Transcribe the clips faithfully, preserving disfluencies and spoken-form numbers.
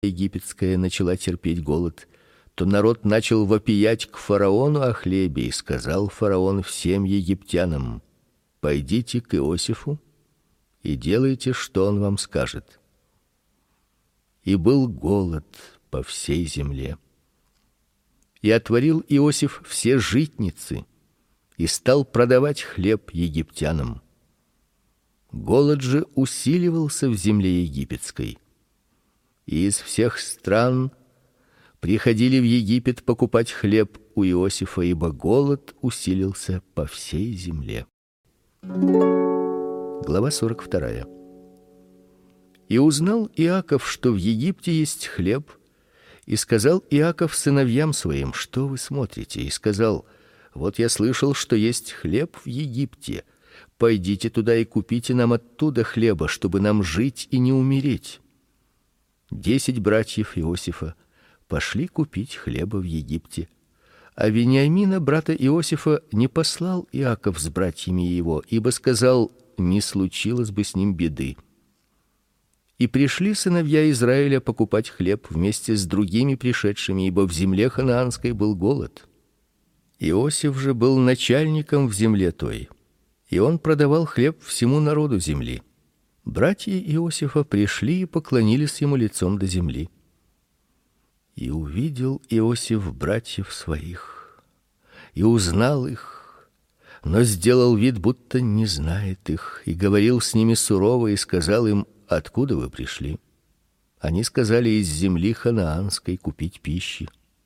египетская начала терпеть голод, то народ начал вопиять к фараону о хлебе, и сказал фараон всем египтянам: пойдите к Иосифу и делайте, что он вам скажет. И был голод по всей земле. И отворил Иосиф все житницы и стал продавать хлеб египтянам. Голод же усиливался в земле египетской. И из всех стран приходили в Египет покупать хлеб у Иосифа, ибо голод усилился по всей земле. Глава сорок вторая. И узнал Иаков, что в Египте есть хлеб, и сказал Иаков сыновьям своим: что вы смотрите? И сказал: вот я слышал, что есть хлеб в Египте. Пойдите туда и купите нам оттуда хлеба, чтобы нам жить и не умереть. Десять братьев Иосифа пошли купить хлеба в Египте, а Вениамина, брата Иосифа, не послал Иаков с братьями его, ибо сказал: не случилось бы с ним беды. И пришли сыновья Израиля покупать хлеб вместе с другими пришедшими, ибо в земле ханаанской был голод. Иосиф же был начальником в земле той, и он продавал хлеб всему народу земли. Братья Иосифа пришли и поклонились ему лицом до земли. И увидел Иосиф братьев своих, и узнал их, но сделал вид, будто не знает их, и говорил с ними сурово, и сказал им: откуда вы пришли? Они сказали: из земли ханаанской купить пищи.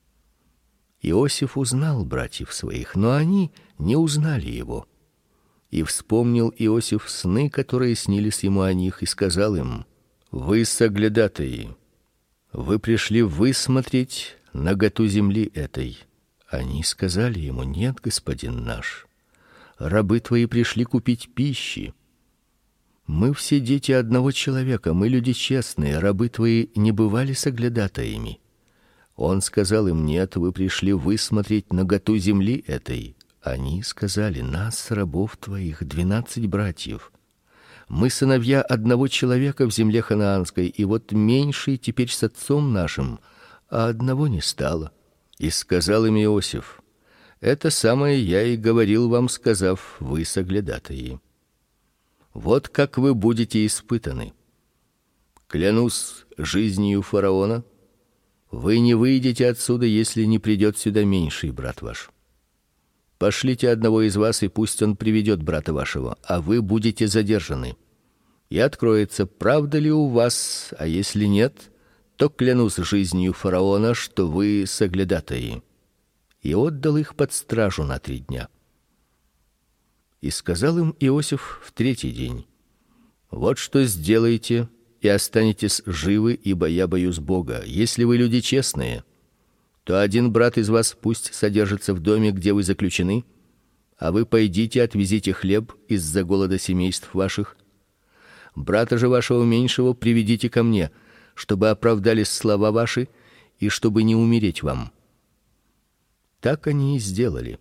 Иосиф узнал братьев своих, но они не узнали его. И вспомнил Иосиф сны, которые снились ему о них, и сказал им: вы соглядатаи, вы пришли высмотреть наготу земли этой. Они сказали ему: нет, господин наш, рабы твои пришли купить пищи. Мы все дети одного человека, мы люди честные, рабы твои не бывали соглядатаями. Он сказал им: нет, вы пришли высмотреть наготу земли этой. Они сказали: нас, рабов твоих, двенадцать братьев. Мы сыновья одного человека в земле ханаанской, и вот меньший теперь с отцом нашим, а одного не стало. И сказал им Иосиф: это самое я и говорил вам, сказав: вы соглядатаи. Вот как вы будете испытаны. Клянусь жизнью фараона, вы не выйдете отсюда, если не придет сюда меньший брат ваш. Пошлите одного из вас, и пусть он приведет брата вашего, а вы будете задержаны. И откроется, правда ли у вас, а если нет, то клянусь жизнью фараона, что вы соглядатаи. И отдал их под стражу на три дня. И сказал им Иосиф в третий день: вот что сделаете, и останетесь живы, ибо я боюсь Бога. Если вы люди честные, то один брат из вас пусть содержится в доме, где вы заключены, а вы пойдите, отвезите хлеб из-за голода семейств ваших. Брата же вашего меньшего приведите ко мне, чтобы оправдались слова ваши и чтобы не умереть вам. Так они и сделали.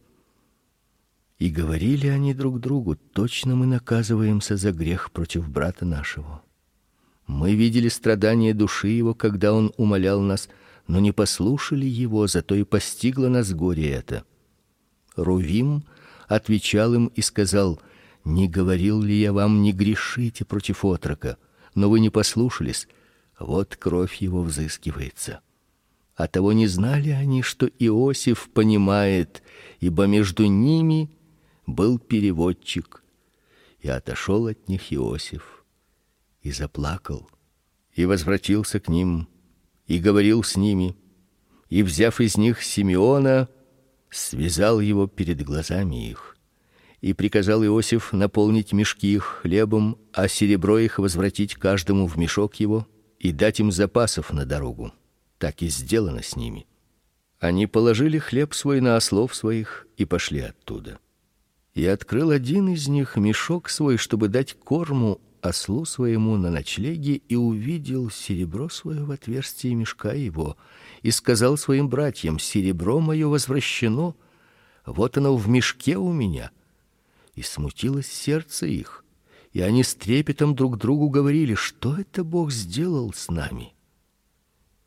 И говорили они друг другу: точно мы наказываемся за грех против брата нашего. Мы видели страдания души его, когда он умолял нас, но не послушали его, зато и постигло нас горе это. Рувим отвечал им и сказал: не говорил ли я вам, не грешите против отрока? Но вы не послушались, вот кровь его взыскивается. А того не знали они, что Иосиф понимает, ибо между ними был переводчик. И отошел от них Иосиф и заплакал, и возвратился к ним, и говорил с ними, и, взяв из них Симеона, связал его перед глазами их, и приказал Иосиф наполнить мешки их хлебом, а серебро их возвратить каждому в мешок его и дать им запасов на дорогу. Так и сделано с ними. Они положили хлеб свой на ослов своих и пошли оттуда. И открыл один из них мешок свой, чтобы дать корму ослу своему на ночлеге, и увидел серебро свое в отверстии мешка его, и сказал своим братьям: серебро мое возвращено, вот оно в мешке у меня. И смутилось сердце их, и они с трепетом друг другу говорили: что это Бог сделал с нами?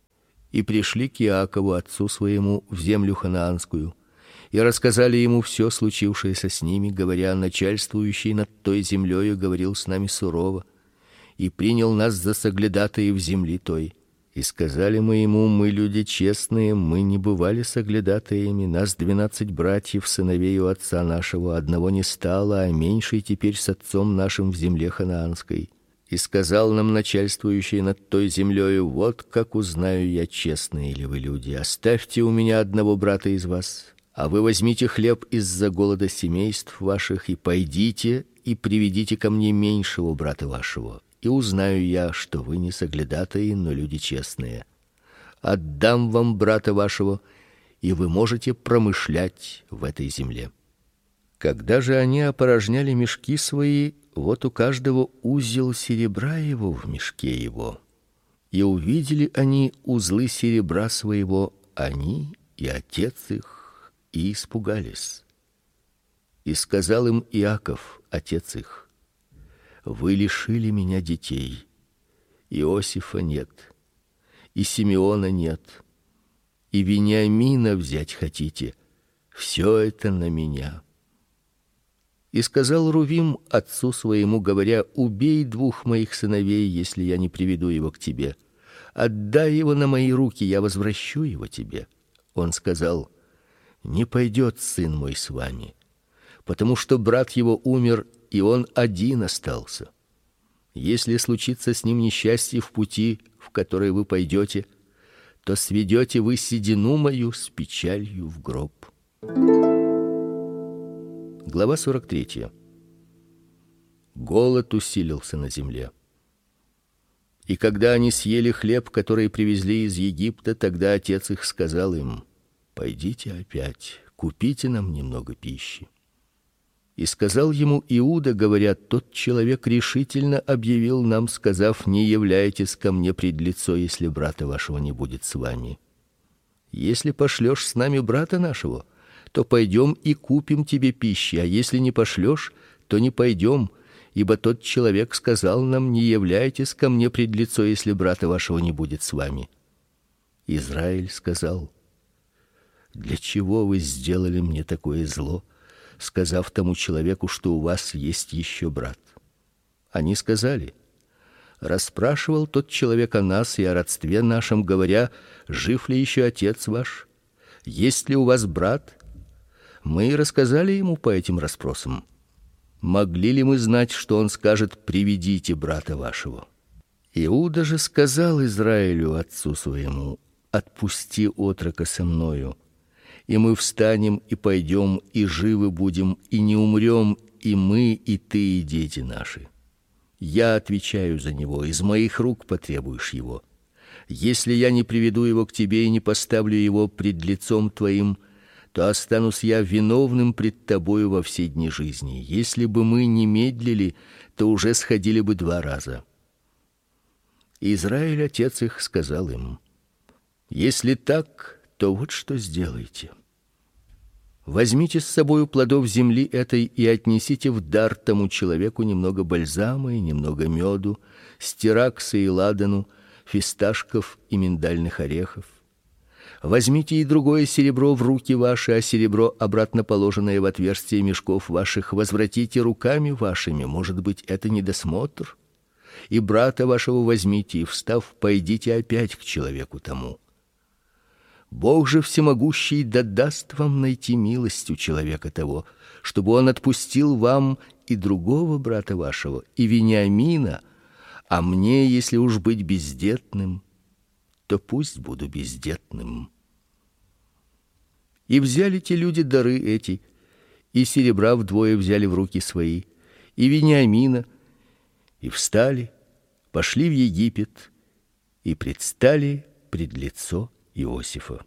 и пришли к Иакову отцу своему в землю ханаанскую, и рассказали ему все случившееся с ними, говоря: начальствующий над той землею говорил с нами сурово и принял нас за соглядатаев земли той. И сказали мы ему: мы люди честные, мы не бывали соглядатаями, нас двенадцать братьев, сыновей у отца нашего, одного не стало, а меньший теперь с отцом нашим в земле ханаанской. И сказал нам начальствующий над той землею: вот как узнаю я, честные ли вы люди. Оставьте у меня одного брата из вас, а вы возьмите хлеб из-за голода семейств ваших и пойдите и приведите ко мне меньшего брата вашего, и узнаю я, что вы не соглядатаи, но люди честные. Отдам вам брата вашего, и вы можете промышлять в этой земле. Когда же они опорожняли мешки свои, вот у каждого узел серебра его в мешке его. И увидели они узлы серебра своего, они и отец их, и испугались. И сказал им Иаков, отец их: вы лишили меня детей. Иосифа нет, и Симеона нет, и Вениамина взять хотите. Все это на меня. И сказал Рувим отцу своему, говоря: убей двух моих сыновей, если я не приведу его к тебе. Отдай его на мои руки, я возвращу его тебе. Он сказал: не пойдет сын мой с вами, потому что брат его умер, и он один остался. Если случится с ним несчастье в пути, в который вы пойдете, то сведете вы седину мою с печалью в гроб. Глава сорок третья. Голод усилился на земле. И когда они съели хлеб, который привезли из Египта, тогда отец их сказал им: пойдите опять, купите нам немного пищи. И сказал ему Иуда, говоря: тот человек решительно объявил нам, сказав: не являйтесь ко мне пред лицо, если брата вашего не будет с вами. Если пошлешь с нами брата нашего, то пойдем и купим тебе пищи, а если не пошлешь, то не пойдем, ибо тот человек сказал нам: не являйтесь ко мне пред лицо, если брата вашего не будет с вами. Израиль сказал: для чего вы сделали мне такое зло, сказав тому человеку, что у вас есть еще брат? Они сказали: расспрашивал тот человек о нас и о родстве нашем, говоря: жив ли еще отец ваш? Есть ли у вас брат? Мы рассказали ему по этим расспросам. Могли ли мы знать, что он скажет: приведите брата вашего? Иуда же сказал Израилю отцу своему: отпусти отрока со мною, и мы встанем и пойдем, и живы будем, и не умрем, и мы, и ты, и дети наши. Я отвечаю за него, из моих рук потребуешь его. Если я не приведу его к тебе и не поставлю его пред лицом твоим, то останусь я виновным пред тобою во все дни жизни. Если бы мы не медлили, то уже сходили бы два раза. Израиль отец их сказал им: если так, то вот что сделайте: возьмите с собою плодов земли этой и отнесите в дар тому человеку немного бальзама и немного меду, стиракса и ладану, фисташков и миндальных орехов. Возьмите и другое серебро в руки ваши, а серебро, обратно положенное в отверстие мешков ваших, возвратите руками вашими, может быть, это недосмотр. И брата вашего возьмите, и, встав, пойдите опять к человеку тому. Бог же всемогущий да даст вам найти милость у человека того, чтобы он отпустил вам и другого брата вашего, и Вениамина, а мне, если уж быть бездетным, то пусть буду бездетным. И взяли те люди дары эти, и серебра вдвое взяли в руки свои, и Вениамина, и встали, пошли в Египет и предстали пред лицо Иосифа.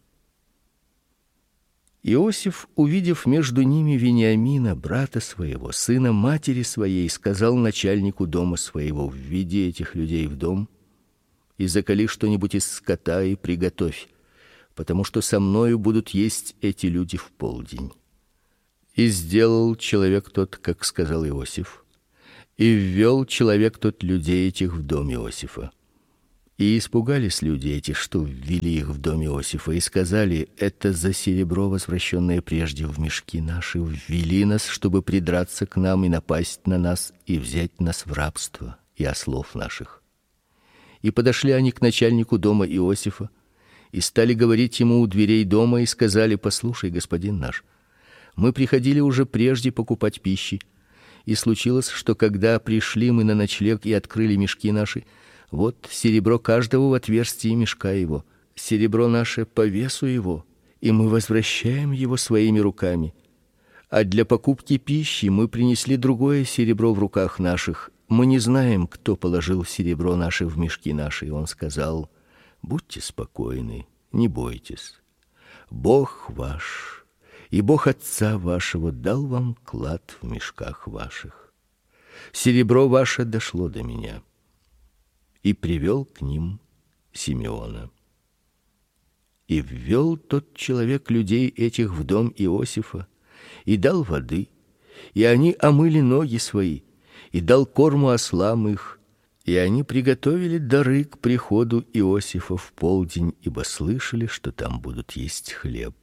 Иосиф, увидев между ними Вениамина, брата своего, сына матери своей, сказал начальнику дома своего: введи этих людей в дом и заколи что-нибудь из скота и приготовь, потому что со мною будут есть эти люди в полдень. И сделал человек тот, как сказал Иосиф, и ввел человек тот людей этих в дом Иосифа. И испугались люди эти, что ввели их в дом Иосифа, и сказали: это за серебро, возвращенное прежде в мешки наши, ввели нас, чтобы придраться к нам и напасть на нас и взять нас в рабство и ослов наших. И подошли они к начальнику дома Иосифа и стали говорить ему у дверей дома и сказали: послушай, господин наш, мы приходили уже прежде покупать пищи, и случилось, что когда пришли мы на ночлег и открыли мешки наши, вот серебро каждого в отверстии мешка его, серебро наше по весу его, и мы возвращаем его своими руками. А для покупки пищи мы принесли другое серебро в руках наших. Мы не знаем, кто положил серебро наше в мешки наши. И он сказал: будьте спокойны, не бойтесь. Бог ваш и Бог отца вашего дал вам клад в мешках ваших. Серебро ваше дошло до меня. И привел к ним Симеона. И ввел тот человек людей этих в дом Иосифа, и дал воды, и они омыли ноги свои, и дал корму ослам их, и они приготовили дары к приходу Иосифа в полдень, ибо слышали, что там будут есть хлеб.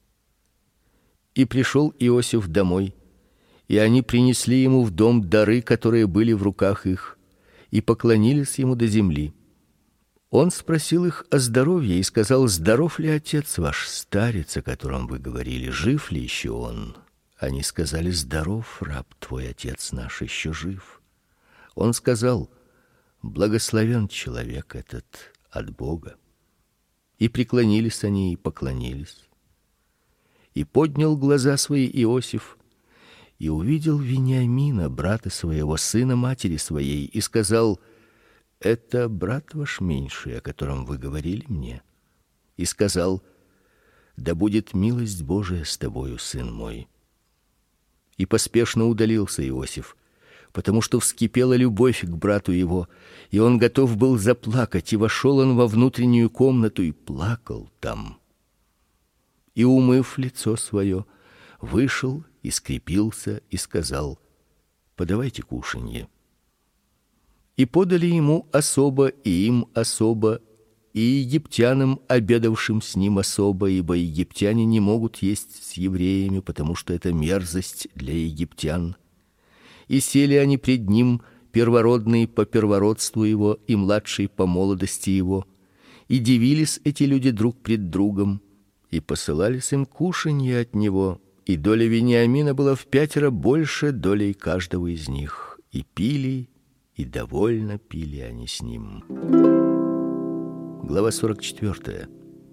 И пришел Иосиф домой, и они принесли ему в дом дары, которые были в руках их, и поклонились ему до земли. Он спросил их о здоровье и сказал: здоров ли отец ваш, старец, о котором вы говорили, жив ли еще он? Они сказали: здоров, раб твой, отец наш еще жив. Он сказал: благословен человек этот от Бога. И преклонились они и поклонились. И поднял глаза свои Иосиф и увидел Вениамина, брата своего, сына матери своей, и сказал: это брат ваш меньший, о котором вы говорили мне. И сказал: да будет милость Божия с тобою, сын мой. И поспешно удалился Иосиф, потому что вскипела любовь к брату его, и он готов был заплакать, и вошел он во внутреннюю комнату и плакал там. И, умыв лицо свое, вышел и скрепился и сказал: подавайте кушанье. И подали ему особо, и им особо, и египтянам, обедавшим с ним особо, ибо египтяне не могут есть с евреями, потому что это мерзость для египтян. И сели они пред ним, первородный по первородству его и младший по молодости его, и дивились эти люди друг пред другом, и посылались им кушанье от него, и доля Вениамина была в пятеро больше долей каждого из них, и пили, и довольно пили они с ним. Глава сорок четвёртая.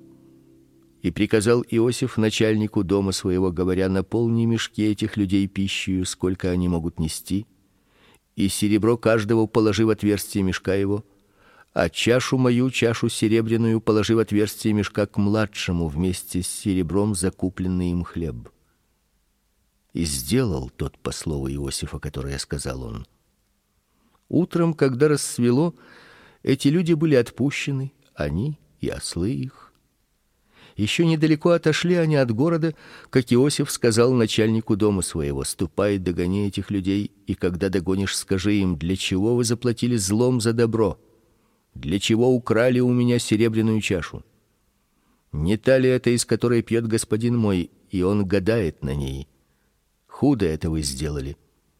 И приказал Иосиф начальнику дома своего, говоря: наполни мешки этих людей пищей, сколько они могут нести, и серебро каждого положи в отверстие мешка его, а чашу мою, чашу серебряную, положи в отверстие мешка к младшему вместе с серебром, закупленный им хлеб. И сделал тот по слову Иосифа, которое сказал он. Утром, когда рассвело, эти люди были отпущены, они и ослы их. Еще недалеко отошли они от города, как Иосиф сказал начальнику дома своего: ступай, догони этих людей, и когда догонишь, скажи им: для чего вы заплатили злом за добро? Для чего украли у меня серебряную чашу? Не та ли это, из которой пьет господин мой, и он гадает на ней? Худо это вы сделали.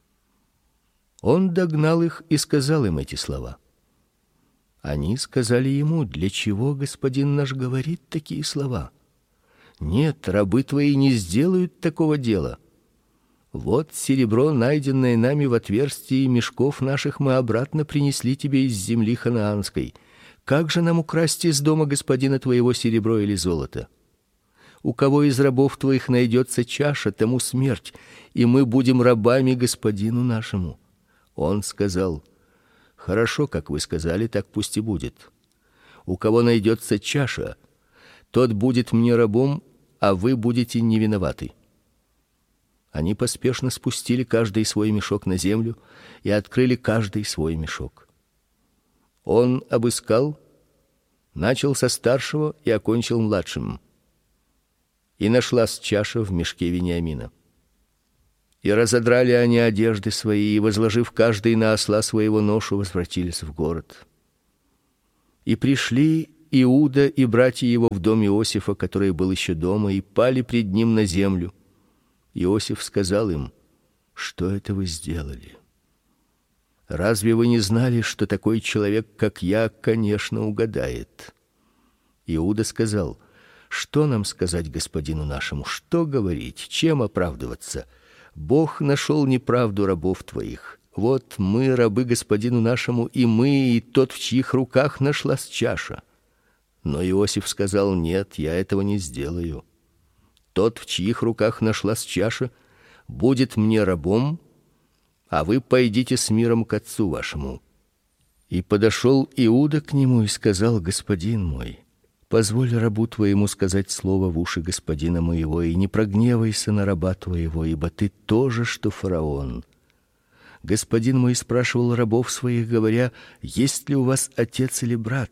Он догнал их и сказал им эти слова. Они сказали ему: для чего господин наш говорит такие слова? Нет, рабы твои не сделают такого дела. Вот серебро, найденное нами в отверстии мешков наших, мы обратно принесли тебе из земли ханаанской. Как же нам украсть из дома господина твоего серебро или золото? У кого из рабов твоих найдется чаша, тому смерть, и мы будем рабами господину нашему. Он сказал: хорошо, как вы сказали, так пусть и будет. У кого найдется чаша, тот будет мне рабом, а вы будете не виноваты. Они поспешно спустили каждый свой мешок на землю и открыли каждый свой мешок. Он обыскал, начал со старшего и окончил младшим. И нашлась чаша в мешке Вениамина. И разодрали они одежды свои, и, возложив каждый на осла своего ношу, возвратились в город. И пришли Иуда и братья его в дом Иосифа, который был еще дома, и пали пред ним на землю. Иосиф сказал им: что это вы сделали? Разве вы не знали, что такой человек, как я, конечно, угадает? Иуда сказал: что нам сказать господину нашему, что говорить, чем оправдываться? Бог нашел неправду рабов твоих. Вот мы рабы господину нашему, и мы, и тот, в чьих руках нашлась чаша. Но Иосиф сказал: нет, я этого не сделаю. Тот, в чьих руках нашлась чаша, будет мне рабом, а вы пойдите с миром к отцу вашему. И подошел Иуда к нему и сказал: господин мой, позволь рабу твоему сказать слово в уши господина моего, и не прогневайся на раба твоего, ибо ты тоже, что фараон. Господин мой спрашивал рабов своих, говоря: есть ли у вас отец или брат?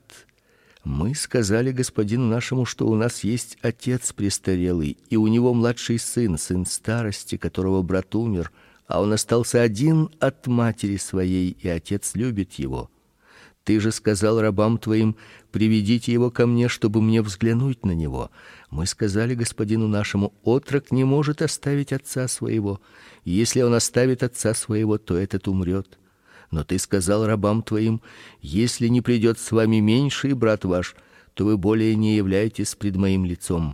Мы сказали господину нашему, что у нас есть отец престарелый, и у него младший сын, сын старости, которого брат умер, а он остался один от матери своей, и отец любит его. Ты же сказал рабам твоим: приведите его ко мне, чтобы мне взглянуть на него. Мы сказали господину нашему: отрок не может оставить отца своего, и если он оставит отца своего, то этот умрет. Но ты сказал рабам твоим: если не придет с вами меньший брат ваш, то вы более не являетесь пред моим лицом.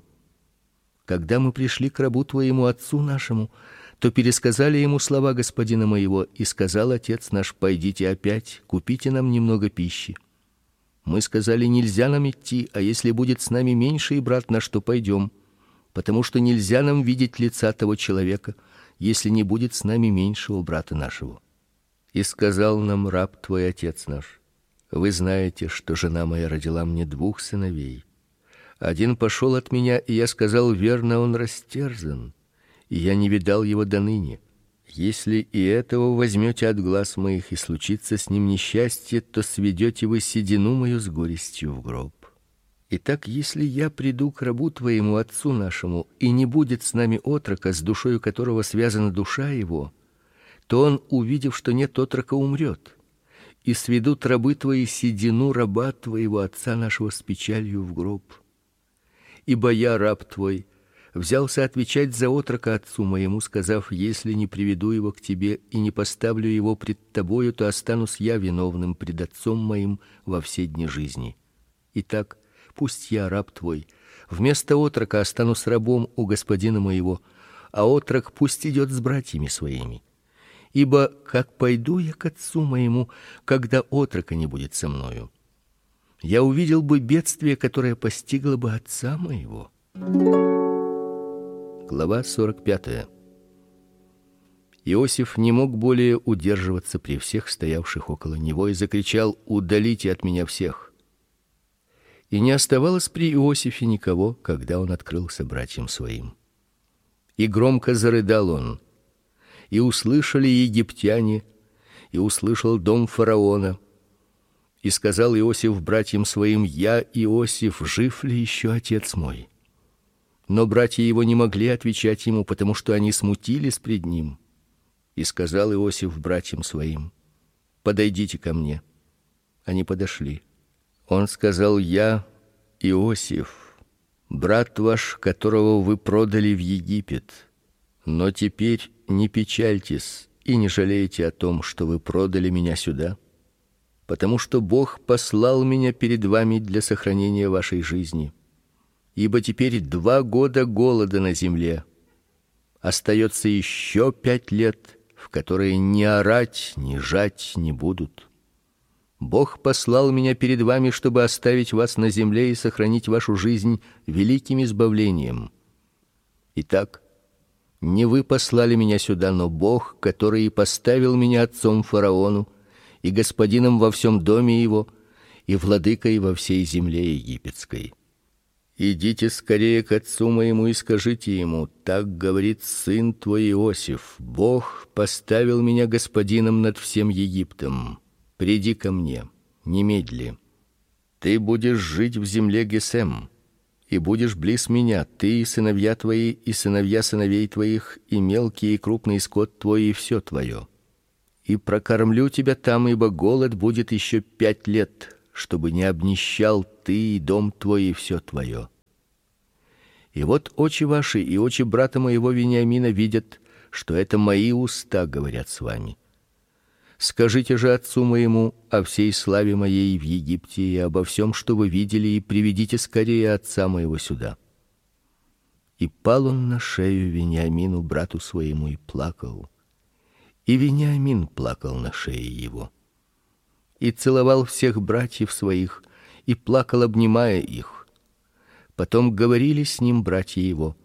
Когда мы пришли к рабу твоему отцу нашему, то пересказали ему слова господина моего, и сказал отец наш: пойдите опять, купите нам немного пищи. Мы сказали: нельзя нам идти, а если будет с нами меньший брат наш, то пойдем, потому что нельзя нам видеть лица того человека, если не будет с нами меньшего брата нашего. И сказал нам раб твой отец наш: вы знаете, что жена моя родила мне двух сыновей. Один пошел от меня, и я сказал: верно, он растерзан, и я не видал его доныне. Если и этого возьмете от глаз моих, и случится с ним несчастье, то сведете вы седину мою с горестью в гроб. Итак, если я приду к рабу твоему отцу нашему, и не будет с нами отрока, с душою которого связана душа его, то он, увидев, что нет отрока, умрет. И сведут рабы твои седину раба твоего отца нашего с печалью в гроб. Ибо я, раб твой, взялся отвечать за отрока отцу моему, сказав: если не приведу его к тебе и не поставлю его пред тобою, то останусь я виновным пред отцом моим во все дни жизни. Итак, пусть я, раб твой, вместо отрока останусь рабом у господина моего, а отрок пусть идет с братьями своими. Ибо как пойду я к отцу моему, когда отрока не будет со мною? Я увидел бы бедствие, которое постигло бы отца моего. Глава сорок пятая. Иосиф не мог более удерживаться при всех стоявших около него и закричал: удалите от меня всех. И не оставалось при Иосифе никого, когда он открылся братьям своим. И громко зарыдал он. И услышали египтяне, и услышал дом фараона. И сказал Иосиф братьям своим: я, Иосиф, жив ли еще отец мой? Но братья его не могли отвечать ему, потому что они смутились пред ним. И сказал Иосиф братьям своим: подойдите ко мне. Они подошли. Он сказал: я, Иосиф, брат ваш, которого вы продали в Египет. Но теперь не печальтесь и не жалейте о том, что вы продали меня сюда, потому что Бог послал меня перед вами для сохранения вашей жизни. Ибо теперь два года голода на земле. Остается еще пять лет, в которые ни орать, ни жать не будут. Бог послал меня перед вами, чтобы оставить вас на земле и сохранить вашу жизнь великим избавлением. Итак, не вы послали меня сюда, но Бог, который и поставил меня отцом фараону и господином во всем доме его и владыкой во всей земле египетской. Идите скорее к отцу моему и скажите ему: так говорит сын твой Иосиф: Бог поставил меня господином над всем Египтом. Приди ко мне, немедли. Ты будешь жить в земле Гесем, и будешь близ меня, ты и сыновья твои, и сыновья сыновей твоих, и мелкий и крупный скот твой, и все твое. И прокормлю тебя там, ибо голод будет еще пять лет, чтобы не обнищал ты и дом твой и все твое. И вот очи ваши и очи брата моего Вениамина видят, что это мои уста говорят с вами. Скажите же отцу моему о всей славе моей в Египте и обо всем, что вы видели, и приведите скорее отца моего сюда. И пал он на шею Вениамину, брату своему, и плакал. И Вениамин плакал на шее его. И целовал всех братьев своих, и плакал, обнимая их. Потом говорили с ним братья его.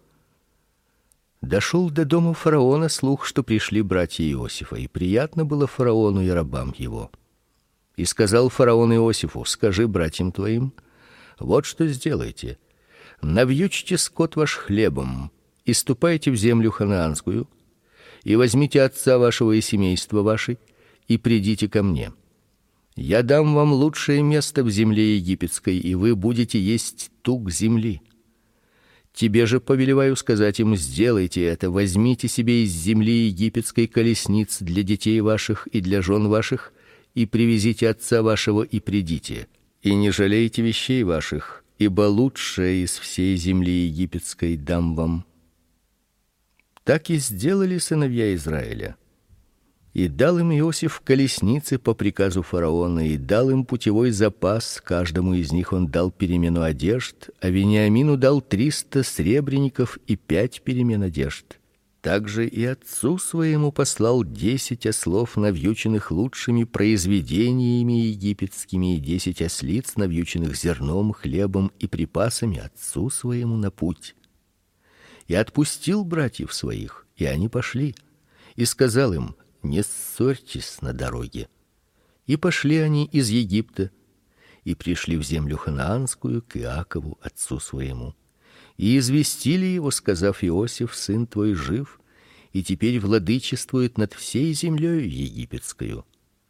Дошел до дома фараона слух, что пришли братья Иосифа, и приятно было фараону и рабам его. И сказал фараон Иосифу: скажи братьям твоим: вот что сделайте: навьючьте скот ваш хлебом и ступайте в землю ханаанскую, и возьмите отца вашего и семейства ваше, и придите ко мне. Я дам вам лучшее место в земле египетской, и вы будете есть тук земли. Тебе же повелеваю сказать им: сделайте это, возьмите себе из земли египетской колесниц для детей ваших и для жен ваших, и привезите отца вашего, и придите. И не жалейте вещей ваших, ибо лучшее из всей земли египетской дам вам. Так и сделали сыновья Израиля. И дал им Иосиф колесницы по приказу фараона, и дал им путевой запас, каждому из них он дал перемену одежд, а Вениамину дал триста сребреников и пять перемен одежд. Также и отцу своему послал десять ослов, навьюченных лучшими произведениями египетскими, и десять ослиц, навьюченных зерном, хлебом и припасами отцу своему на путь. И отпустил братьев своих, и они пошли, и сказал им: не ссорьтесь на дороге. И пошли они из Египта и пришли в землю ханаанскую к Иакову отцу своему. И известили его, сказав: Иосиф, сын твой, жив, и теперь владычествует над всей землей египетскою.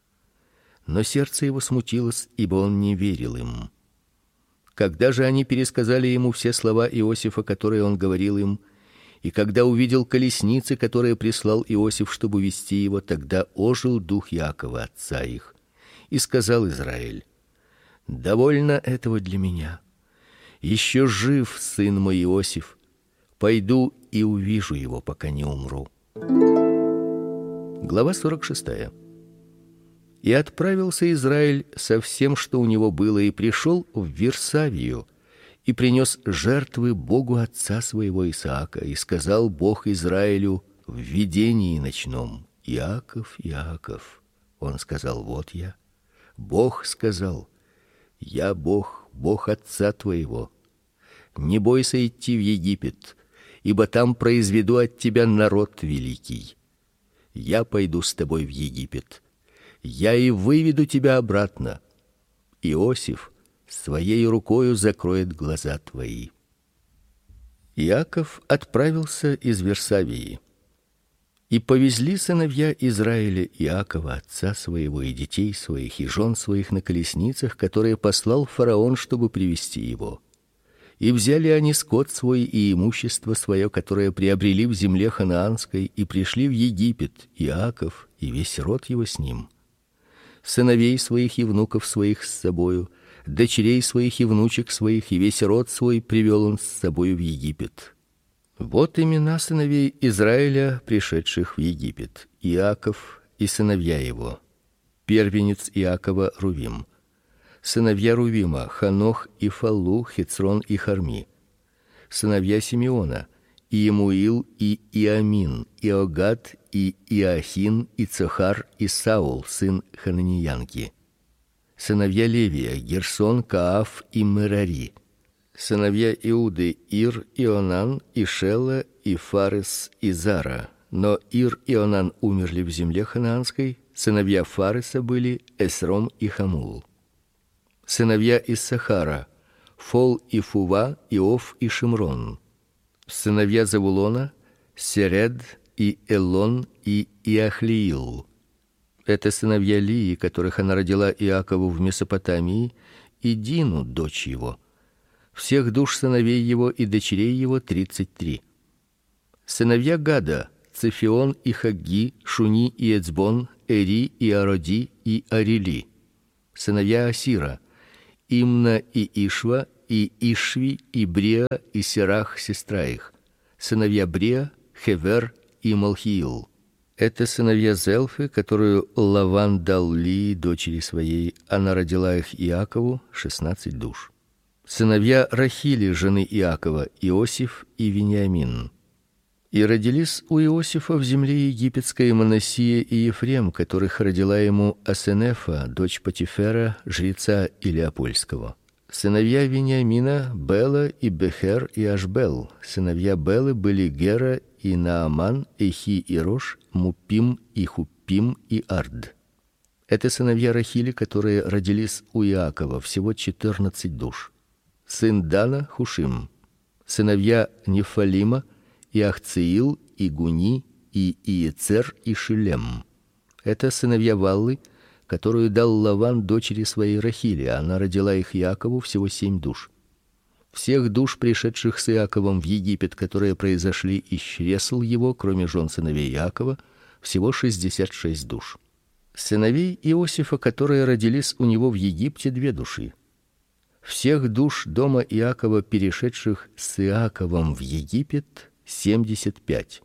Но сердце его смутилось, ибо он не верил им. Когда же они пересказали ему все слова Иосифа, которые он говорил им, и когда увидел колесницы, которые прислал Иосиф, чтобы вести его, тогда ожил дух Иакова отца их, и сказал Израиль: довольно этого для меня. Еще жив сын мой Иосиф. Пойду и увижу его, пока не умру. Глава сорок шестая. И отправился Израиль со всем, что у него было, и пришел в Вирсавию, и принес жертвы Богу отца своего Исаака, и сказал Бог Израилю в видении ночном: Иаков, Иаков. Он сказал: вот я. Бог сказал: я Бог, Бог отца твоего. Не бойся идти в Египет, ибо там произведу от тебя народ великий. Я пойду с тобой в Египет. Я и выведу тебя обратно. Иосиф своей рукою закроет глаза твои. Иаков отправился из Вирсавии. И повезли сыновья Израиля Иакова отца своего и детей своих и жен своих на колесницах, которые послал фараон, чтобы привести его. И взяли они скот свой и имущество свое, которое приобрели в земле ханаанской, и пришли в Египет, Иаков и весь род его с ним. Сыновей своих и внуков своих с собою, дочерей своих и внучек своих, и весь род свой привел он с собою в Египет. Вот имена сыновей Израиля, пришедших в Египет: Иаков и сыновья его. Первенец Иакова Рувим. Сыновья Рувима: Ханох и Фаллу, Хецрон и Харми. Сыновья Симеона: Иемуил и Иамин, Иогад и Иахин, и Цохар и Саул, сын Хананиянки. Сыновья Левия: Герсон, Кааф и Мерари. Сыновья Иуды: Ир, Ионан, Ишела и Фарес и Зара. Но Ир и Ионан умерли в земле ханаанской. Сыновья Фареса были Эсром и Хамул. Сыновья Иссахара: Фол и Фува, Иов и Шимрон. Сыновья Завулона: Серед и Элон и Иахлиил. Это сыновья Лии, которых она родила Иакову в Месопотамии, и Дину, дочь его. Всех душ сыновей его и дочерей его тридцать три. Сыновья Гада: Цефион и Хагги, Шуни и Эцбон, Эри и Ароди и Арили. Сыновья Асира: Имна и Ишва, и Ишви, и Бреа, и Серах, сестра их. Сыновья Бреа, Хевер и Малхиил. Это сыновья Зелфы, которую Лаван дал Лии, дочери своей. Она родила их Иакову, шестнадцать душ. Сыновья Рахили, жены Иакова, Иосиф и Вениамин. И родились у Иосифа в земле египетской Манассия и Ефрем, которых родила ему Асенефа, дочь Потифера, жреца Илиопольского. Сыновья Вениамина Бела и Бехер и Ашбел. Сыновья Белы были Гера и Нааман, Эхи и Рош, Мупим и Хупим и Ард. Это сыновья Рахили, которые родились у Иакова, всего четырнадцать душ. Сын Дана Хушим. Сыновья Нефалима и Ахциил, и Гуни, и Иецер, и Шилем. Это сыновья Валлы, которую дал Лаван дочери своей Рахили, она родила их Иакову, всего семь душ. Всех душ, пришедших с Иаковом в Египет, которые произошли из чресл его, кроме жен сыновей Иакова, всего шестьдесят шесть душ. Сыновей Иосифа, которые родились у него в Египте, две души. Всех душ дома Иакова, перешедших с Иаковом в Египет, семьдесят пять.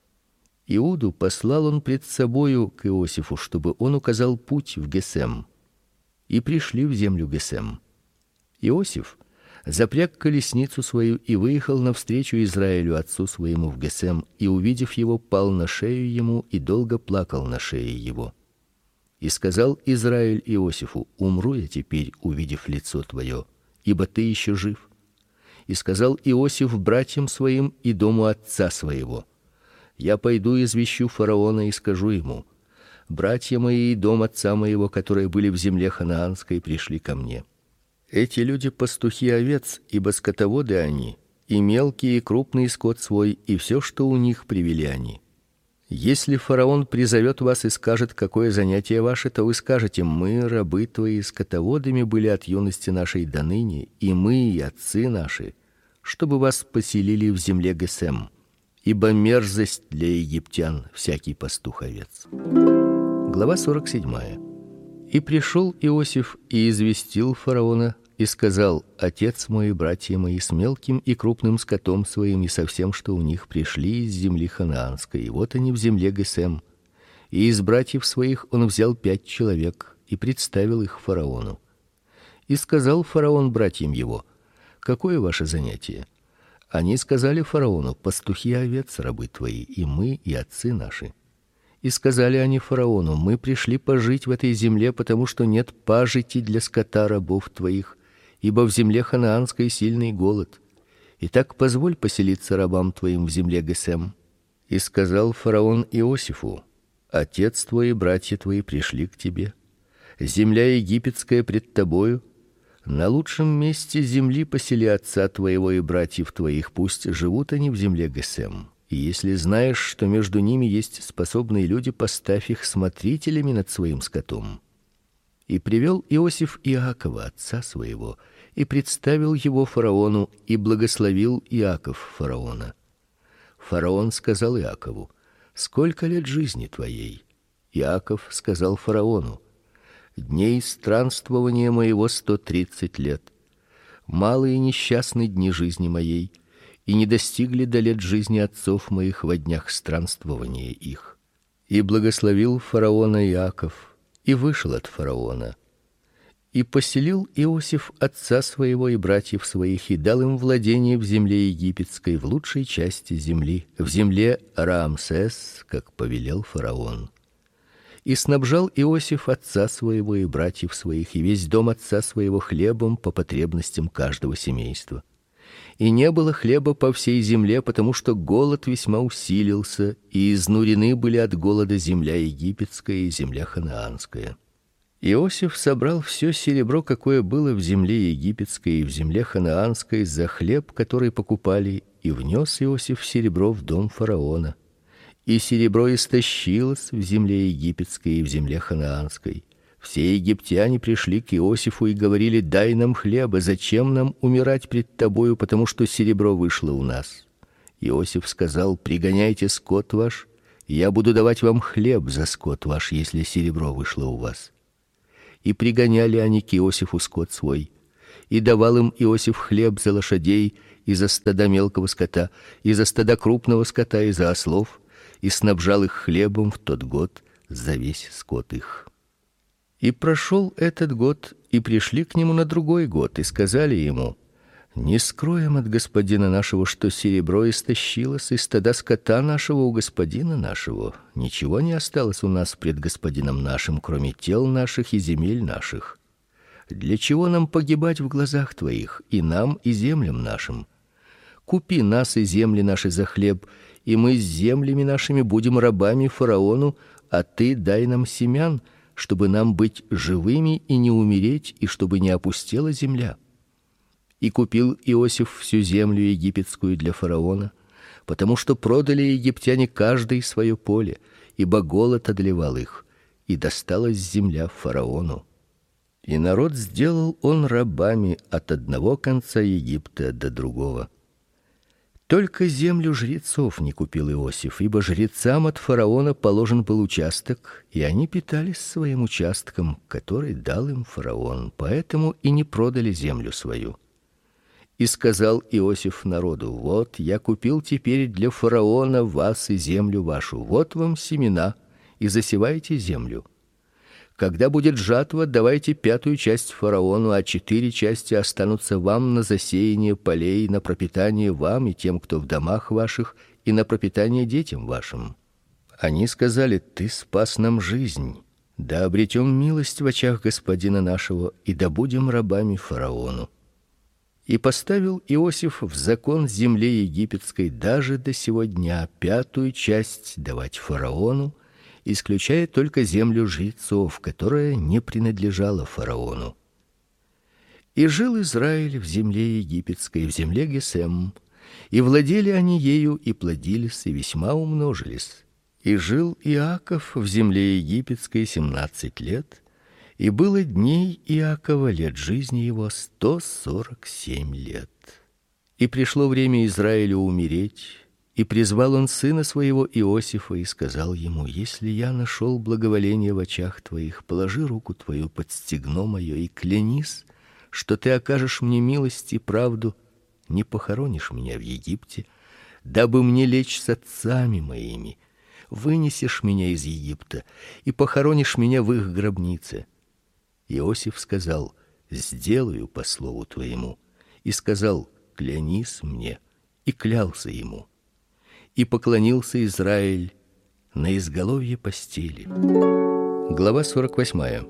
Иуду послал он пред собою к Иосифу, чтобы он указал путь в Гесем. И пришли в землю Гесем. Иосиф запряг колесницу свою и выехал навстречу Израилю отцу своему в Гесем, и, увидев его, пал на шею ему и долго плакал на шее его. И сказал Израиль Иосифу: умру я теперь, увидев лицо твое, ибо ты еще жив. И сказал Иосиф братьям своим и дому отца своего: я пойду извещу фараона и скажу ему: братья мои и дом отца моего, которые были в земле ханаанской, пришли ко мне. Эти люди пастухи овец, ибо скотоводы они, и мелкий и крупный скот свой, и все, что у них, привели они. Если фараон призовет вас и скажет, какое занятие ваше, то вы скажете: мы, рабы твои, скотоводами были от юности нашей до ныне, и мы, и отцы наши, чтобы вас поселили в земле Гесем, ибо мерзость для египтян всякий пастух овец. Глава сорок седьмая. И пришел Иосиф и известил фараона и сказал: отец мой и братья мои с мелким и крупным скотом своим и со всем, что у них, пришли из земли ханаанской, и вот они в земле Гесем. И из братьев своих он взял пять человек и представил их фараону. И сказал фараон братьям его: какое ваше занятие? Они сказали фараону: пастухи овец, рабы твои, и мы, и отцы наши. И сказали они фараону: мы пришли пожить в этой земле, потому что нет пажити для скота рабов твоих, ибо в земле ханаанской сильный голод. Итак, позволь поселиться рабам твоим в земле Гесем. И сказал фараон Иосифу: отец твой и братья твои пришли к тебе. Земля египетская пред тобою. На лучшем месте земли посели отца твоего и братьев твоих, пусть живут они в земле Гесем. И если знаешь, что между ними есть способные люди, поставь их смотрителями над своим скотом. И привел Иосиф Иакова, отца своего, и представил его фараону, и благословил Иаков фараона. Фараон сказал Иакову: сколько лет жизни твоей? Иаков сказал фараону: дней странствования моего сто тридцать лет. Малые несчастны дни жизни моей, и не достигли до лет жизни отцов моих во днях странствования их. И благословил фараона Иаков, и вышел от фараона. И поселил Иосиф отца своего и братьев своих, и дал им владение в земле египетской, в лучшей части земли, в земле Раамсес, как повелел фараон. И снабжал Иосиф отца своего и братьев своих, и весь дом отца своего хлебом по потребностям каждого семейства. И не было хлеба по всей земле, потому что голод весьма усилился, и изнурены были от голода земля египетская и земля ханаанская. Иосиф собрал все серебро, какое было в земле египетской и в земле ханаанской, за хлеб, который покупали, и внес Иосиф серебро в дом фараона. И серебро истощилось в земле египетской и в земле ханаанской. Все египтяне пришли к Иосифу и говорили: дай нам хлеба, зачем нам умирать пред тобою, потому что серебро вышло у нас. Иосиф сказал: пригоняйте скот ваш, и я буду давать вам хлеб за скот ваш, если серебро вышло у вас. И пригоняли они к Иосифу скот свой, и давал им Иосиф хлеб за лошадей и за стада мелкого скота, и за стада крупного скота, и за ослов, и снабжал их хлебом в тот год за весь скот их. И прошел этот год, и пришли к нему на другой год, и сказали ему: не скроем от господина нашего, что серебро истощилось, и стада скота нашего у господина нашего. Ничего не осталось у нас пред господином нашим, кроме тел наших и земель наших. Для чего нам погибать в глазах твоих, и нам, и землям нашим? Купи нас и земли наши за хлеб, и мы с землями нашими будем рабами фараону, а ты дай нам семян, чтобы нам быть живыми и не умереть, и чтобы не опустела земля. И купил Иосиф всю землю египетскую для фараона, потому что продали египтяне каждый свое поле, ибо голод одолевал их, и досталась земля фараону. И народ сделал он рабами от одного конца Египта до другого. Только землю жрецов не купил Иосиф, ибо жрецам от фараона положен был участок, и они питались своим участком, который дал им фараон, поэтому и не продали землю свою. И сказал Иосиф народу: вот я купил теперь для фараона вас и землю вашу. Вот вам семена, и засевайте землю. Когда будет жатва, давайте пятую часть фараону, а четыре части останутся вам на засеяние полей, на пропитание вам и тем, кто в домах ваших, и на пропитание детям вашим. Они сказали: ты спас нам жизнь. Да обретем милость в очах господина нашего, и да будем рабами фараону. И поставил Иосиф в закон земле египетской даже до сего дня пятую часть давать фараону, исключая только землю жрецов, которая не принадлежала фараону. И жил Израиль в земле египетской, в земле Гесем, и владели они ею, и плодились, и весьма умножились. И жил Иаков в земле египетской семнадцать лет, и было дней Иакова лет жизни его сто сорок семь лет. И пришло время Израилю умереть, и призвал он сына своего Иосифа и сказал ему: если я нашел благоволение в очах твоих, положи руку твою под стегно мое и клянись, что ты окажешь мне милость и правду, не похоронишь меня в Египте, дабы мне лечь с отцами моими, вынесешь меня из Египта и похоронишь меня в их гробнице. Иосиф сказал: сделаю по слову твоему, и сказал: клянись мне, и клялся ему. И поклонился Израиль на изголовье постели. Глава сорок восьмая.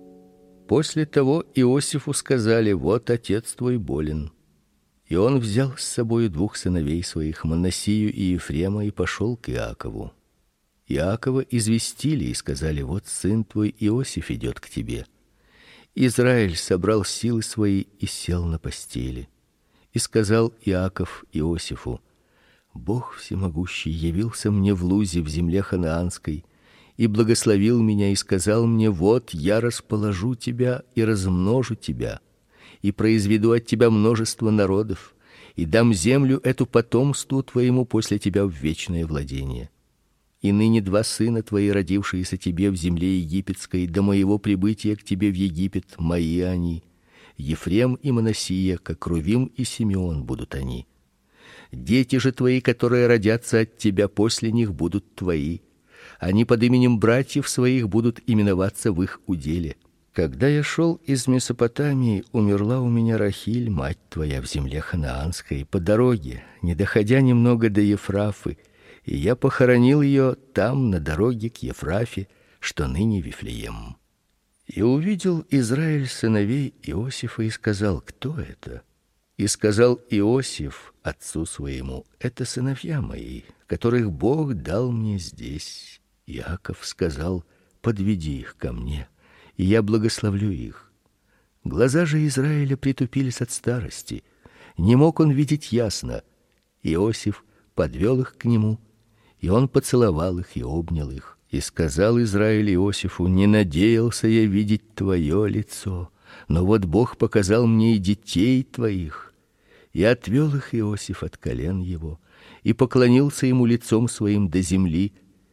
После того Иосифу сказали: вот отец твой болен. И он взял с собой двух сыновей своих, Манассию и Ефрема, и пошел к Иакову. Иакова известили и сказали: вот сын твой Иосиф идет к тебе. Израиль собрал силы свои и сел на постели. И сказал Иаков Иосифу: Бог всемогущий явился мне в Лузе в земле ханаанской и благословил меня и сказал мне: вот я расположу тебя и размножу тебя и произведу от тебя множество народов и дам землю эту потомству твоему после тебя в вечное владение. И ныне два сына твои, родившиеся тебе в земле египетской, до моего прибытия к тебе в Египет, мои они. Ефрем и Манассия, как Рувим и Симеон, будут они. Дети же твои, которые родятся от тебя после них, будут твои. Они под именем братьев своих будут именоваться в их уделе. Когда я шел из Месопотамии, умерла у меня Рахиль, мать твоя, в земле ханаанской, по дороге, не доходя немного до Ефрафы, и я похоронил ее там, на дороге к Ефрафе, что ныне Вифлеем. И увидел Израиль сыновей Иосифа и сказал: кто это? И сказал Иосиф отцу своему: это сыновья мои, которых Бог дал мне здесь. Иаков сказал: подведи их ко мне, и я благословлю их. Глаза же Израиля притупились от старости, не мог он видеть ясно. Иосиф подвел их к нему, и он поцеловал их и обнял их. И сказал Израиль Иосифу: не надеялся я видеть твое лицо, но вот Бог показал мне и детей твоих. И отвел их Иосиф от колен его, и поклонился ему лицом своим до земли,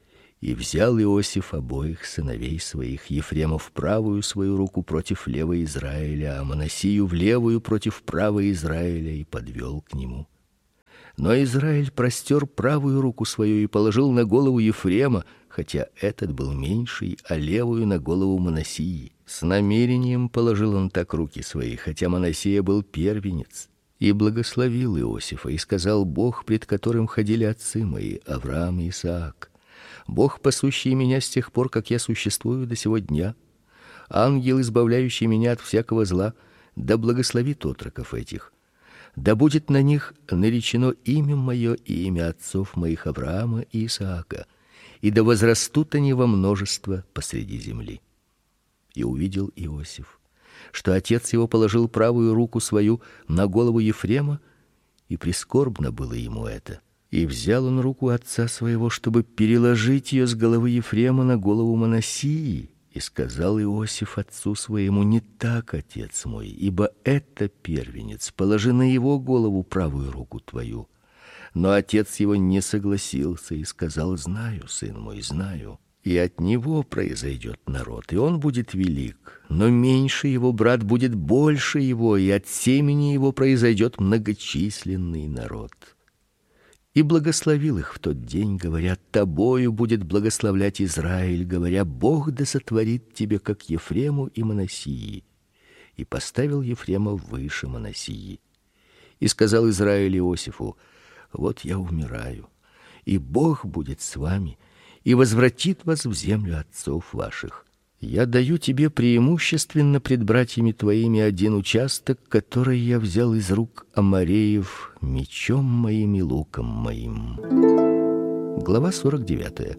И взял Иосиф обоих сыновей своих, Ефрема в правую свою руку против левой Израиля, а Манассию в левую против правой Израиля, и подвел к нему. Но Израиль простер правую руку свою и положил на голову Ефрема, хотя этот был меньший, а левую на голову Манассии. С намерением положил он так руки свои, хотя Манассия был первенец. И благословил Иосифа и сказал: Бог, пред которым ходили отцы мои, Авраам и Исаак, Бог, пасущий меня с тех пор, как я существую до сего дня, ангел, избавляющий меня от всякого зла, да благословит отроков этих. Да будет на них наречено имя мое и имя отцов моих Авраама и Исаака, и да возрастут они во множество посреди земли. И увидел Иосиф, что отец его положил правую руку свою на голову Ефрема, и прискорбно было ему это. И взял он руку отца своего, чтобы переложить ее с головы Ефрема на голову Манассии. И сказал Иосиф отцу своему: не так, отец мой, ибо это первенец, положи на его голову правую руку твою. Но отец его не согласился и сказал: знаю, сын мой, знаю. И от него произойдет народ, и он будет велик, но меньше его брат будет больше его, и от семени его произойдет многочисленный народ. И благословил их в тот день, говоря: тобою будет благословлять Израиль, говоря: Бог да сотворит тебе, как Ефрему и Манассии. И поставил Ефрема выше Манассии. И сказал Израиль Иосифу: вот я умираю, и Бог будет с вами, и возвратит вас в землю отцов ваших. Я даю тебе преимущественно пред братьями твоими один участок, который я взял из рук амореев мечом моим и луком моим. Глава сорок девятая.